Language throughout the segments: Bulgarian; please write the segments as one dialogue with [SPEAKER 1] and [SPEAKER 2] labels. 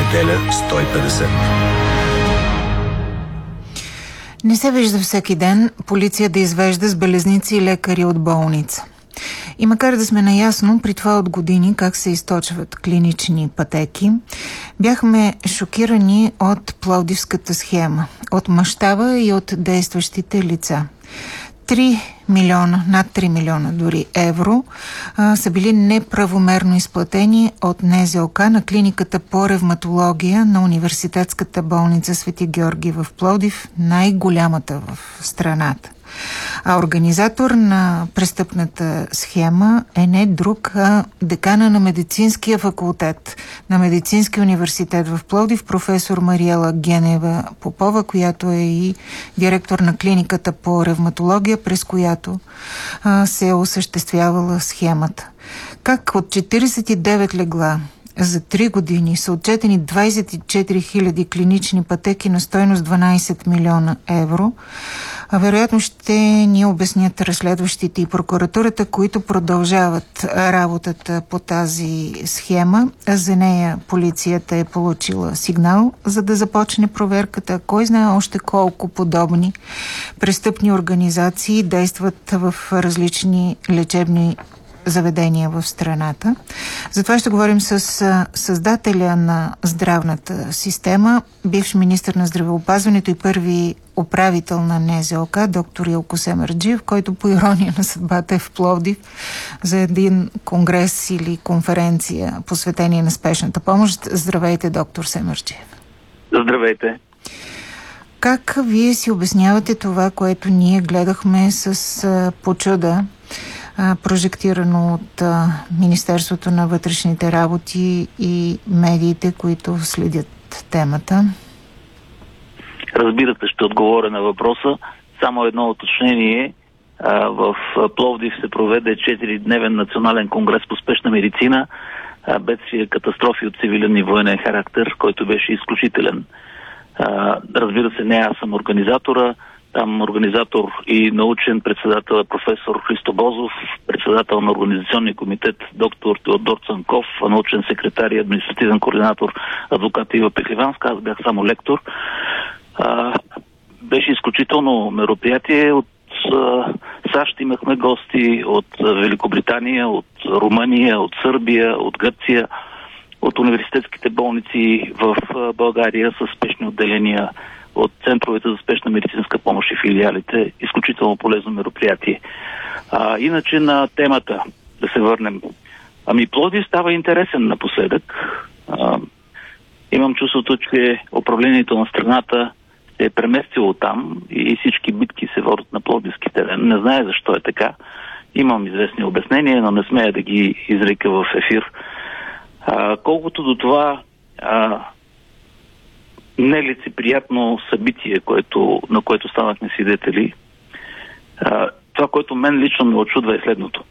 [SPEAKER 1] неделя 150.
[SPEAKER 2] Не се вижда всеки ден полиция да извежда с белезници и лекари от болница. И макар да сме наясно при това от години как се източват клинични пътеки, бяхме шокирани от пловдивската схема, от мащаба и от действащите лица. 3 милиона, над 3 милиона дори евро са били неправомерно изплатени от НЗОК на клиниката по ревматология на Университетската болница Свети Георги в Пловдив, най-голямата в страната. А организатор на престъпната схема е не друг, а декана на медицинския факултет на Медицинския университет в Пловдив, професор Мариела Генева Попова, която е и директор на клиниката по ревматология, през която се е осъществявала схемата. Как от 49 легла за 3 години са отчетени 24 000 клинични пътеки на стойност 12 милиона евро, вероятно ще ни обяснят разследващите и прокуратурата, които продължават работата по тази схема. За нея полицията е получила сигнал, за да започне проверката. Кой знае още колко подобни престъпни организации действат в различни лечебни заведения в страната. Затова ще говорим с създателя на здравната система, бивш министър на здравеопазването и първи управител на НЗОК, доктор Илко Семерджиев, който по ирония на съдбата е в Пловдив за един конгрес или конференция посветение на спешната помощ. Здравейте, доктор Семерджиев.
[SPEAKER 3] Здравейте.
[SPEAKER 2] Как вие си обяснявате това, което ние гледахме с почуда, прожектирано от Министерството на вътрешните работи и медиите, които следят темата?
[SPEAKER 3] Разбира се, ще отговоря на въпроса. Само едно уточнение. В Пловдив се проведе 4-дневен национален конгрес по спешна медицина, бедствия, катастрофи от цивилен и военен характер, който беше изключителен. Разбира се, не аз съм организатора. Там организатор и научен председател е професор Христо Бозов, председател на организационния комитет доктор Теодор Цанков, научен секретар и административен координатор адвокат Ива Пехливанска, аз бях само лектор. Беше изключително мероприятие. От САЩ имахме гости, от Великобритания, от Румъния, от Сърбия, от Гърция, от университетските болници в България с спешни отделения, от центровете за спешна медицинска помощ и филиалите. Изключително полезно мероприятие. Иначе на темата да се върнем. Пловдив става интересен напоследък. Имам чувството, че управлението на страната се е преместило там и всички битки се водят на пловдивски терен. Не знае защо е така. Имам известни обяснения, но не смея да ги изрека в ефир. Колкото до това нелицеприятно събитие, на което станахме свидетели, това, което мен лично ме очудва, е следното.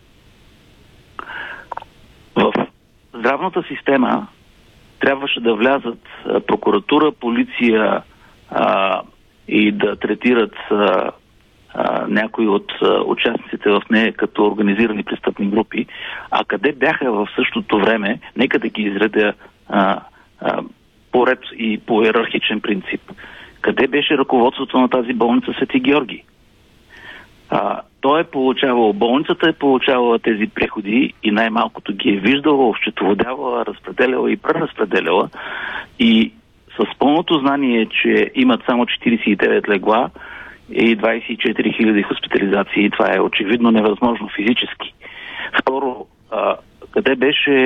[SPEAKER 3] В здравната система трябваше да влязат прокуратура, полиция и да третират някои от участниците в нея като организирани престъпни групи. А къде бяха в същото време, нека да ги изредя по ред и по иерархичен принцип. Къде беше ръководството на тази болница Свети Георги? Той е получавал, болницата е получавала тези приходи и най-малкото ги е виждала, осчетоводявала, разпределяла и преразпределяла. И с пълното знание, че имат само 49 легла и 24 000 хоспитализации, това е очевидно невъзможно физически. Второ, къде беше